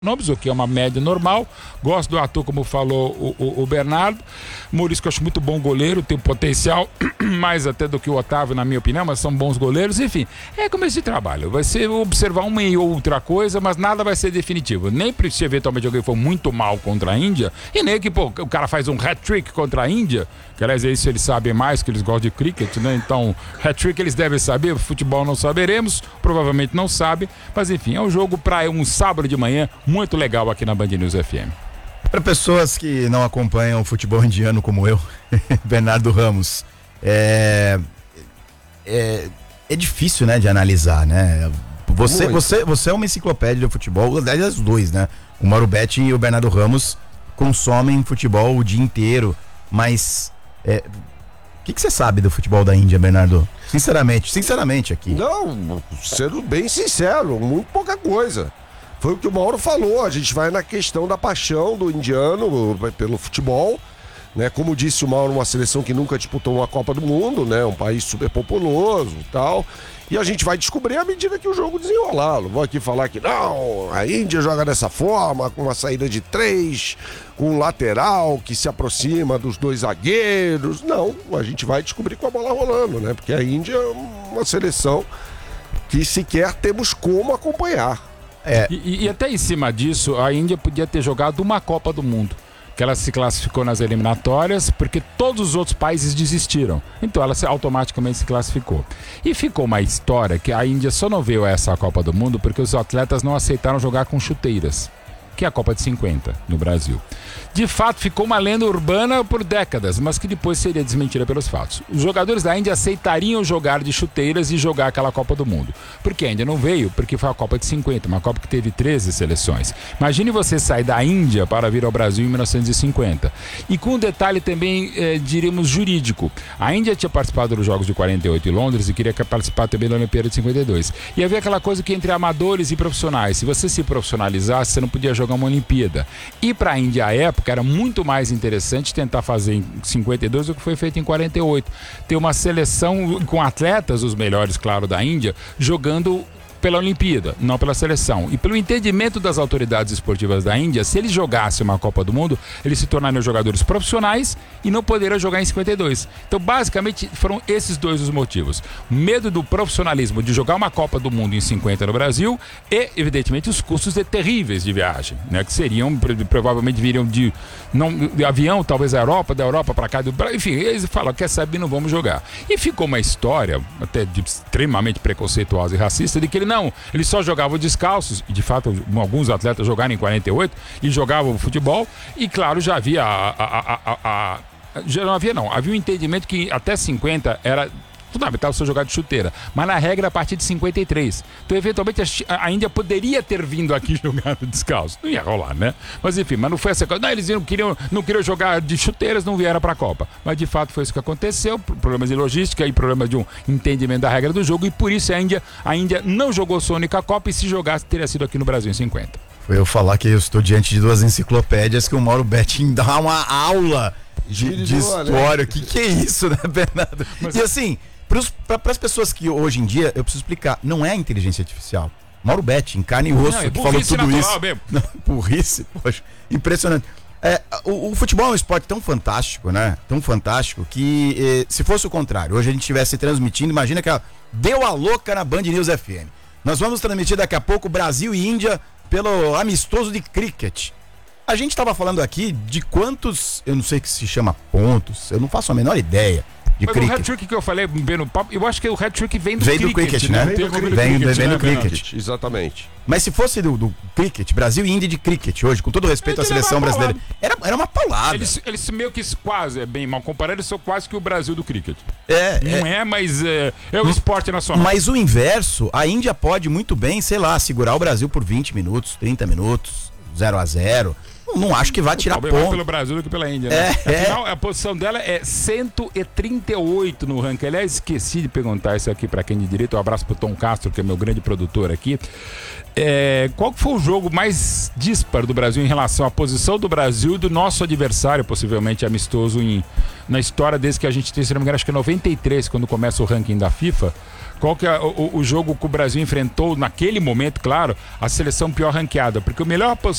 nomes, o que é uma média normal. Gosto do Arthur, como falou o Bernardo. Maurício, que eu acho muito bom goleiro, tem potencial, mais até do que o Otávio, na minha opinião, mas são bons goleiros. Enfim, é começo de trabalho. Vai ser observar uma e outra coisa, mas nada vai ser definitivo. Nem se eventualmente alguém for muito mal contra a Índia, e nem que o cara faz um hat-trick contra a Índia, que aliás, isso eles sabem mais, que eles gostam de cricket, né? Então, hat-trick eles devem saber, futebol não saberemos, provavelmente não sabe, mas enfim, é um jogo para um sábado de manhã muito legal aqui na Band News FM. Para pessoas que não acompanham o futebol indiano como eu, Bernardo Ramos, é difícil, né, de analisar, né? Você é uma enciclopédia de futebol, aliás, os dois, né? O Mauro Betti e o Bernardo Ramos consomem futebol o dia inteiro, mas o que você sabe do futebol da Índia, Bernardo? Sinceramente aqui. Não, sendo bem sincero, muito pouca coisa. Foi o que o Mauro falou, a gente vai na questão da paixão do indiano pelo futebol, né? Como disse o Mauro, uma seleção que nunca disputou uma Copa do Mundo, né? Um país super populoso e tal. E a gente vai descobrir à medida que o jogo desenrolar. Não vou aqui falar que não, a Índia joga dessa forma, com uma saída de 3, com um lateral que se aproxima dos 2 zagueiros. Não, a gente vai descobrir com a bola rolando, né? Porque a Índia é uma seleção que sequer temos como acompanhar. E até em cima disso, a Índia podia ter jogado uma Copa do Mundo, que ela se classificou nas eliminatórias, porque todos os outros países desistiram. Então ela automaticamente se classificou. E ficou uma história que a Índia só não veio a essa Copa do Mundo porque os atletas não aceitaram jogar com chuteiras, que é a Copa de 50 no Brasil. De fato, ficou uma lenda urbana por décadas, mas que depois seria desmentida pelos fatos. Os jogadores da Índia aceitariam jogar de chuteiras e jogar aquela Copa do Mundo. Porque a Índia não veio, porque foi a Copa de 50, uma Copa que teve 13 seleções. Imagine você sair da Índia para vir ao Brasil em 1950. E com um detalhe também, diríamos, jurídico. A Índia tinha participado dos Jogos de 48 em Londres e queria participar também da Olimpíada de 52. E havia aquela coisa que entre amadores e profissionais, se você se profissionalizasse, você não podia jogar uma Olimpíada. E para a Índia, à época, era muito mais interessante tentar fazer em 52 do que foi feito em 48. Ter uma seleção com atletas, os melhores, claro, da Índia, jogando pela Olimpíada, não pela seleção. E pelo entendimento das autoridades esportivas da Índia, se eles jogassem uma Copa do Mundo, eles se tornariam jogadores profissionais e não poderiam jogar em 52. Então, basicamente, foram esses dois os motivos. Medo do profissionalismo de jogar uma Copa do Mundo em 50 no Brasil e, evidentemente, os custos terríveis de viagem, né? Que seriam, provavelmente viriam de avião, talvez da Europa para cá, enfim, eles falam, quer saber, não vamos jogar. E ficou uma história, até extremamente preconceituosa e racista, de que eles só jogavam descalços, e de fato alguns atletas jogaram em 48 e jogavam futebol, e claro, já havia havia um entendimento que até 50 era fundamental você jogar de chuteira, mas na regra a partir de 53. Então, eventualmente, a Índia poderia ter vindo aqui jogar descalço. Não ia rolar, né? Mas enfim, mas não foi essa coisa. Não, eles não queriam jogar de chuteiras, não vieram para a Copa. Mas de fato foi isso que aconteceu, problemas de logística e problemas de um entendimento da regra do jogo, e por isso a Índia não jogou sua única Copa, e se jogasse teria sido aqui no Brasil em 50. Foi eu falar que eu estou diante de 2 enciclopédias que o Mauro Betti dá uma aula de história. O que é isso, né, Bernardo? Mas, e assim, para as pessoas que hoje em dia, eu preciso explicar, não é inteligência artificial. Mauro Betti, em carne e osso, que falou tudo isso. Não, burrice, poxa, impressionante. O futebol é um esporte tão fantástico, né? Tão fantástico que, se fosse o contrário, hoje a gente estivesse transmitindo, imagina que deu a louca na Band News FM. Nós vamos transmitir daqui a pouco Brasil e Índia pelo amistoso de cricket. A gente estava falando aqui de quantos, eu não sei que se chama pontos, eu não faço a menor ideia. Mas cricket. O hat-trick que eu falei bem no papo, eu acho que o hat-trick vem do cricket, né? Vem do cricket. Exatamente. Mas se fosse do cricket, Brasil e Índia de cricket hoje, com todo respeito à seleção brasileira, era uma paulada. Eles meio que quase, bem mal comparado, eles são quase que o Brasil do cricket. Mas é o esporte nacional. Mas o inverso, a Índia pode muito bem, sei lá, segurar o Brasil por 20 minutos, 30 minutos. 0-0. Não acho que vai tirar ponto. Mais pelo Brasil do que pela Índia, né? Afinal, a posição dela é 138 no ranking. Aliás, esqueci de perguntar isso aqui para quem de direito. Um abraço pro Tom Castro, que é meu grande produtor aqui. Qual foi o jogo mais disparo do Brasil em relação à posição do Brasil e do nosso adversário, possivelmente amistoso, na história desde que a gente tem, se não me engano, acho que é 93, quando começa o ranking da FIFA? Qual que é o jogo que o Brasil enfrentou naquele momento, claro, a seleção pior ranqueada? Porque o melhor